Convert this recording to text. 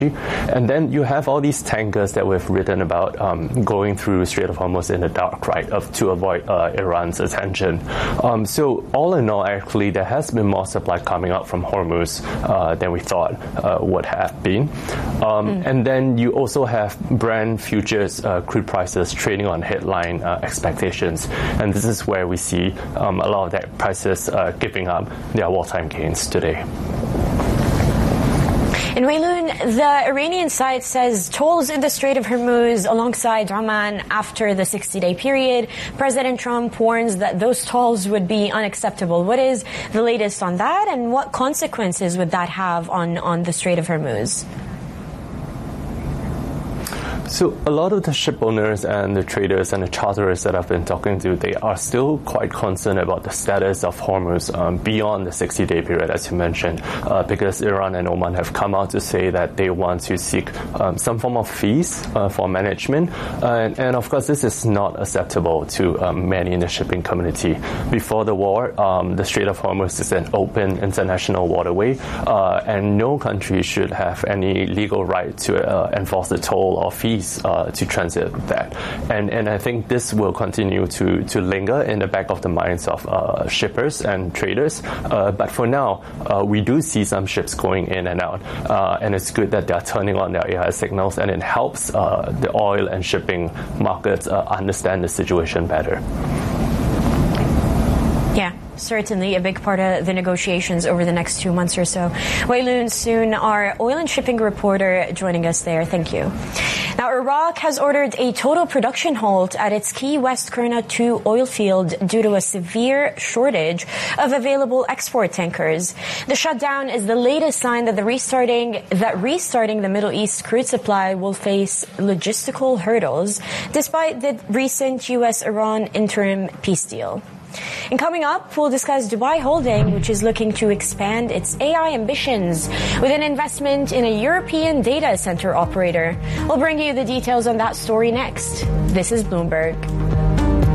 And then you have all these tankers that we've written about going through Strait of Hormuz in the dark, right, to avoid Iran's attention. So all in all, actually, there has been more supply coming out from Hormuz than we thought would have been. And then you also have Brent futures crude prices trading on headline expectations. And this is where we see a lot of that prices giving up their wartime gains today. In Wei Lun, the Iranian side says tolls in the Strait of Hormuz alongside Oman after the 60-day period. President Trump warns that those tolls would be unacceptable. What is the latest on that, and what consequences would that have on the Strait of Hormuz? So a lot of the ship owners and the traders and the charterers that I've been talking to, they are still quite concerned about the status of Hormuz beyond the 60-day period, as you mentioned, because Iran and Oman have come out to say that they want to seek some form of fees for management. And of course, this is not acceptable to many in the shipping community. Before the war, the Strait of Hormuz is an open international waterway, and no country should have any legal right to enforce the toll or fees to transit that. And I think this will continue to linger in the back of the minds of shippers and traders. But for now, we do see some ships going in and out. And it's good that they're turning on their AI signals, and it helps the oil and shipping markets understand the situation better. Yeah, certainly a big part of the negotiations over the next 2 months or so. Wei Lun Soon, our oil and shipping reporter, joining us there. Thank you. Now, Iraq has ordered a total production halt at its Key West Kurna 2 oil field due to a severe shortage of available export tankers. The shutdown is the latest sign that restarting the Middle East crude supply will face logistical hurdles, despite the recent U.S.-Iran interim peace deal. And coming up, we'll discuss Dubai Holding, which is looking to expand its AI ambitions with an investment in a European data center operator. We'll bring you the details on that story next. This is Bloomberg.